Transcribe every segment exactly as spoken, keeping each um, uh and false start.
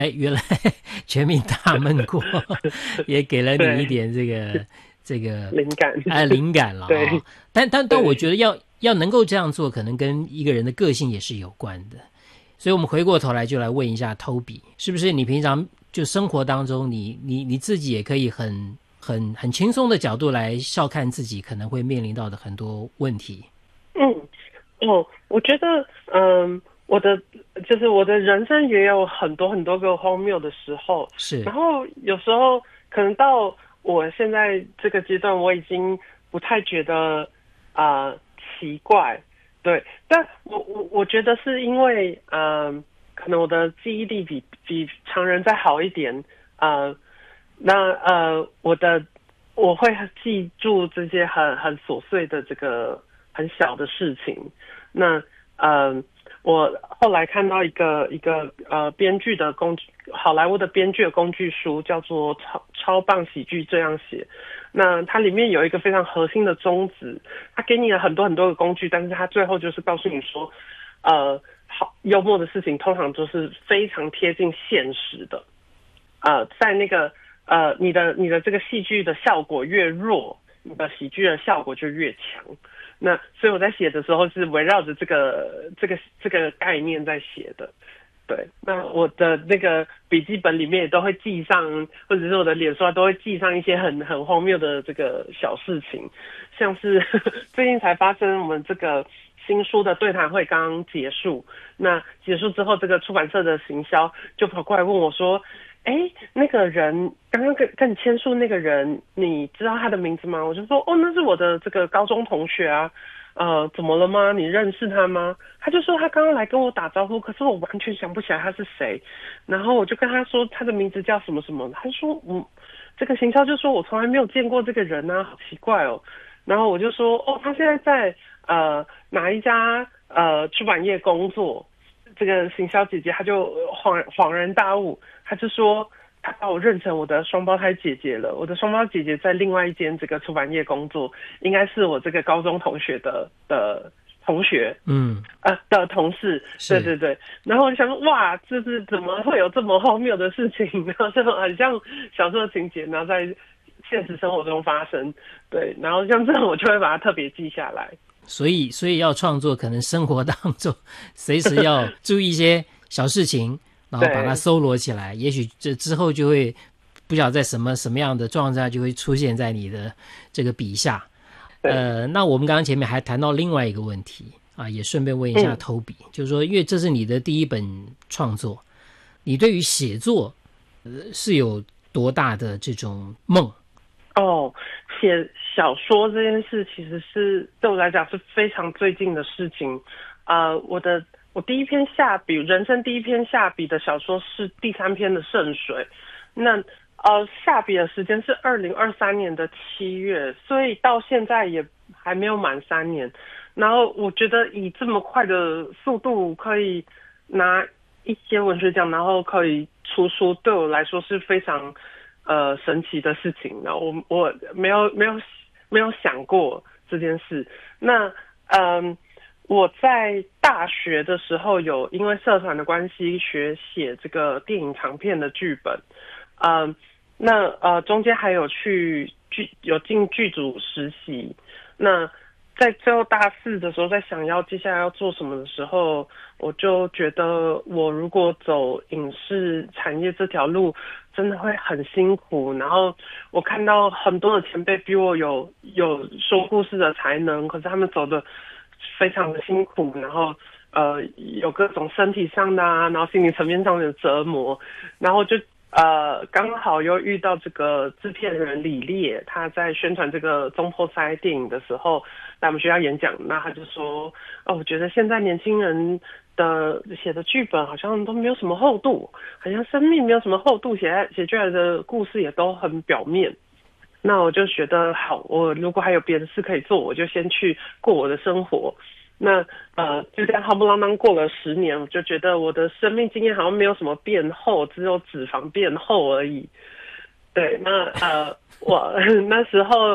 哎，原来全民大闷锅也给了你一点这个这个灵感， 哎灵感了啊、 对， 哦。但但但我觉得要要能够这样做，可能跟一个人的个性也是有关的。所以我们回过头来就来问一下 Toby， 是不是你平常就生活当中你，你你你自己也可以很很很轻松的角度来笑看自己可能会面临到的很多问题？ 嗯，哦，我觉得，嗯，我的就是我的人生也有很多很多个荒谬的时候， 是， 然后有时候可能到我现在这个阶段，我已经不太觉得啊、呃、奇怪。对，但我我我觉得是因为，嗯、呃，可能我的记忆力比比常人再好一点，呃，那呃，我的我会记住这些很很琐碎的这个很小的事情。那呃，我后来看到一个一个呃编剧的工具，好莱坞的编剧的工具书，叫做《超超棒喜剧这样写》。那它里面有一个非常核心的宗旨，它给你了很多很多的工具，但是它最后就是告诉你说，呃，好幽默的事情通常都是非常贴近现实的，呃，在那个呃你的你的这个戏剧的效果越弱，你的喜剧的效果就越强。那所以我在写的时候是围绕着这个这个这个概念在写的。对，那我的那个笔记本里面也都会记上，或者是我的脸书都会记上一些很很荒谬的这个小事情，像是呵呵最近才发生我们这个新书的对谈会刚刚结束，那结束之后，这个出版社的行销就跑过来问我说：“哎，那个人刚刚跟跟你签署那个人，你知道他的名字吗？”我就说：“哦，那是我的这个高中同学啊。”呃，怎么了吗？你认识他吗？他就说他刚刚来跟我打招呼，可是我完全想不起来他是谁。然后我就跟他说他的名字叫什么什么，他说嗯，这个行销就说我从来没有见过这个人啊，好奇怪哦。然后我就说哦，他现在在呃哪一家呃出版业工作。这个行销姐姐她就恍恍然大悟，她就说。他把我认成我的双胞胎姐姐了。我的双胞姐姐在另外一间这个出版业工作，应该是我这个高中同学的的同学， 嗯， 呃的同事。对对对。然后我就想说，哇，这是怎么会有这么荒谬的事情？然后就很像小说的情节，然后在现实生活中发生。对，然后像这种我就会把它特别记下来。 所以所以要创作，可能生活当中随时要注意一些小事情。然后把它搜罗起来，也许这之后就会不晓得在什么什么样的状态就会出现在你的这个笔下。呃，那我们刚刚前面还谈到另外一个问题啊，也顺便问一下 Toby，、嗯、就是说，因为这是你的第一本创作，你对于写作、呃、是有多大的这种梦？ 哦，写小说这件事其实是对我来讲是非常最近的事情。呃，我的。我第一篇下笔，人生第一篇下笔的小说是第三篇的《圣水》，那呃下笔的时间是二零二三年的七月，所以到现在也还没有满三年。然后我觉得以这么快的速度可以拿一些文学奖，然后可以出书，对我来说是非常呃神奇的事情。然后我我没有没有没有想过这件事。那嗯。我在大学的时候有因为社团的关系学写这个电影长片的剧本，嗯，那呃中间还有去剧有进剧组实习。那在最后大四的时候，在想要接下来要做什么的时候，我就觉得我如果走影视产业这条路，真的会很辛苦。然后我看到很多的前辈比我有有说故事的才能，可是他们走的非常的辛苦，然后呃有各种身体上的啊，然后心理层面上的折磨，然后就呃刚好又遇到这个制片人李烈，他在宣传这个中破塞电影的时候来我们学校演讲，那他就说哦，我觉得现在年轻人的写的剧本好像都没有什么厚度，好像生命没有什么厚度，写写出来的故事也都很表面。那我就觉得好，我如果还有别的事可以做，我就先去过我的生活。那呃，就这样夯不啷当过了十年，我就觉得我的生命经验好像没有什么变厚，只有脂肪变厚而已。对，那呃，我那时候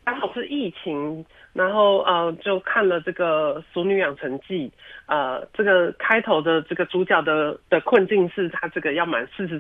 刚好是疫情，然后呃就看了这个《俗女养成记》，呃，这个开头的这个主角的的困境是他这个要满四十